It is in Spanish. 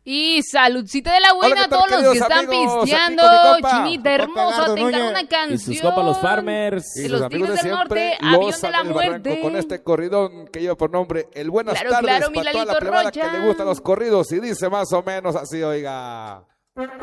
Y saludcita de la buena a todos los que están pisteando. Chinita hermosa, te encargo una canción. Y sus copas los Farmers. Y los Tigres del Norte, Avión de la Muerte. Con este corridón que lleva por nombre El Buenas Claro, Tardes, claro, para toda la Milalito plebada Rocha. que le gustan los corridos. Y dice más o menos así, oiga.